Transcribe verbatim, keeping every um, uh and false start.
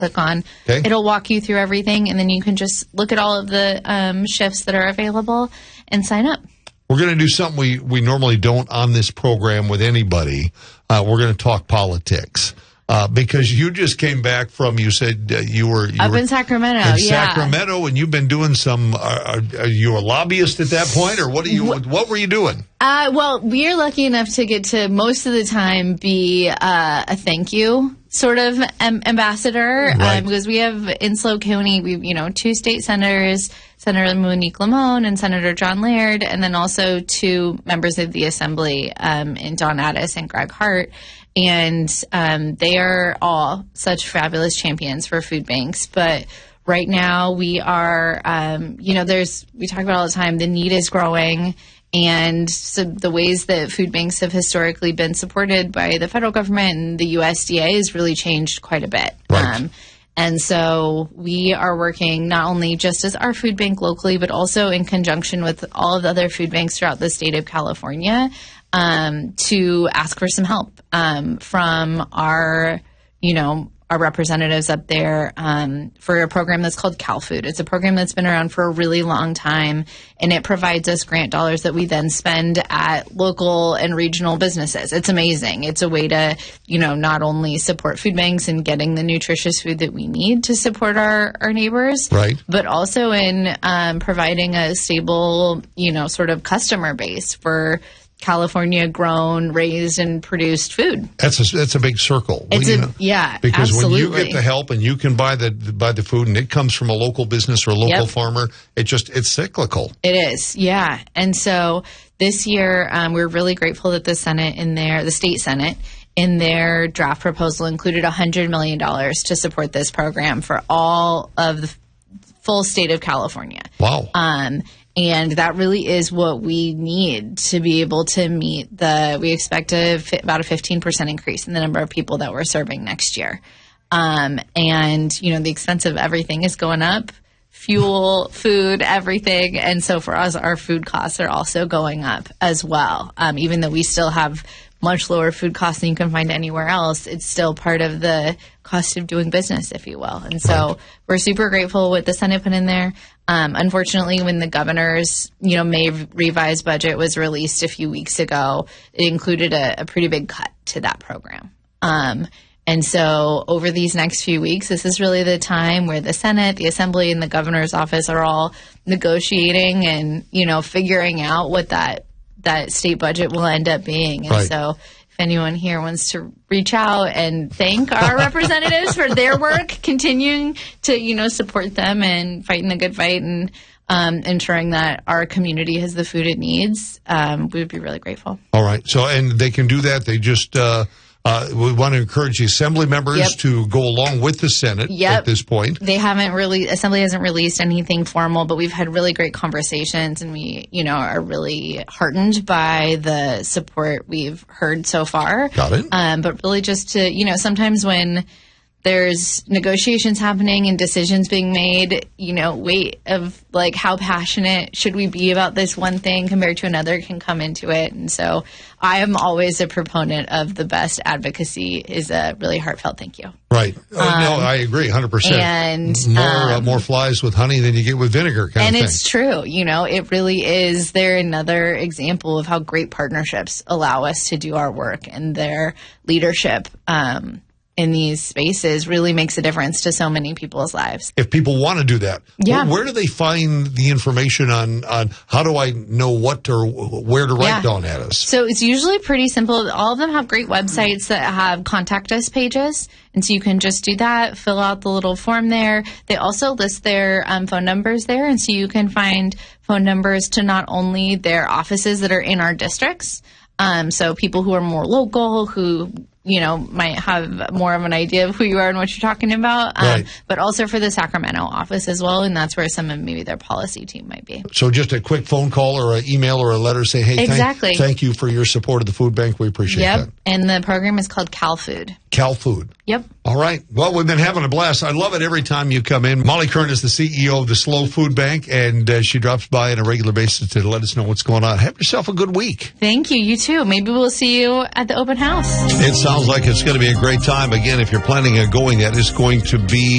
click on. Okay. It'll walk you through everything, and then you can just look at all of the um, shifts that are available and sign up. We're going to do something we, we normally don't on this program with anybody. Uh, we're going to talk politics. Uh, because you just came back from, you said uh, you were you up were in Sacramento, in yeah. Sacramento, and you've been doing some. Are, are you a lobbyist at that point, or what are you? What, what were you doing? Uh, well, we are lucky enough to get to most of the time be uh, a thank you sort of am- ambassador, Right. um, because we have in SLO County, we you know two state senators, Senator Monique Lamone and Senator John Laird, and then also two members of the Assembly, um, in Don Addis and Greg Hart. And um, they are all such fabulous champions for food banks. But right now we are, um, you know, there's, we talk about all the time, the need is growing. And so the ways that food banks have historically been supported by the federal government and the U S D A has really changed quite a bit. Right. Um, and so we are working not only just as our food bank locally, but also in conjunction with all of the other food banks throughout the state of California, um, to ask for some help um, from our, you know, our representatives up there um, for a program that's called CalFood. It's a program that's been around for a really long time, and it provides us grant dollars that we then spend at local and regional businesses. It's amazing. It's a way to, you know, not only support food banks and getting the nutritious food that we need to support our, our neighbors, Right. but also in um, providing a stable, you know, sort of customer base for California grown, raised, and produced food. That's a that's a big circle. It's Well, you a, know, yeah, because absolutely. when you get the help and you can buy the buy the food and it comes from a local business or a local Yep. farmer, it just it's cyclical. It is, yeah. And so this year, um, we're really grateful that the Senate in their, the state Senate, in their draft proposal included one hundred million dollars to support this program for all of the full state of California. Wow. Um, and that really is what we need to be able to meet the, we expect a, about a fifteen percent increase in the number of people that we're serving next year. Um, and, you know, the expense of everything is going up. Fuel, food, everything. And so for us, our food costs are also going up as well. Um, even though we still have much lower food costs than you can find anywhere else, it's still part of the cost of doing business, if you will. And so Right. we're super grateful what the Senate put in there. Um, unfortunately, when the governor's, you know, May revised budget was released a few weeks ago, it included a, a pretty big cut to that program. Um, And so over these next few weeks, this is really the time where the Senate, the Assembly, and the governor's office are all negotiating and, you know, figuring out what that that state budget will end up being. And Right. so if anyone here wants to reach out and thank our representatives for their work, continuing to, you know, support them and fighting the good fight and um, ensuring that our community has the food it needs, um, we would be really grateful. All right. So, and they can do that. They just, uh, uh, we want to encourage the Assembly members Yep. to go along with the Senate Yep. at this point. They haven't really, Assembly hasn't released anything formal, but we've had really great conversations, and we, you know, are really heartened by the support we've heard so far. Got it. Um, but really just to, you know, sometimes when there's negotiations happening and decisions being made, you know, weight of like how passionate should we be about this one thing compared to another can come into it. And so I am always a proponent of the best advocacy is a really heartfelt thank you. Right. Oh, no, I agree, one hundred percent. and, more uh, um, more flies with honey than you get with vinegar, kind And of thing. it's true, you know, it really is. They're another example of how great partnerships allow us to do our work, and their leadership um, in these spaces really makes a difference to so many people's lives. If people want to do that, Yeah. where, where do they find the information on, on how do I know what or where to write Yeah. Dawn Addis? So it's usually pretty simple. All of them have great websites that have contact us pages. And so you can just do that, fill out the little form there. They also list their um, phone numbers there. And so you can find phone numbers to not only their offices that are in our districts, um, so people who are more local, who, you know, might have more of an idea of who you are and what you're talking about, um, Right. but also for the Sacramento office as well. And that's where some of maybe their policy team might be. So just a quick phone call or an email or a letter saying, hey, Exactly. thank, thank you for your support of the food bank. We appreciate Yep. that. And the program is called CalFood. CalFood. Yep. Yep. All right. Well, we've been having a blast. I love it every time you come in. Molly Kern is the C E O of the SLO Food Bank, and uh, she drops by on a regular basis to let us know what's going on. Have yourself a good week. Thank you. You too. Maybe we'll see you at the open house. It sounds like it's going to be a great time. Again, if you're planning on going, that is going to be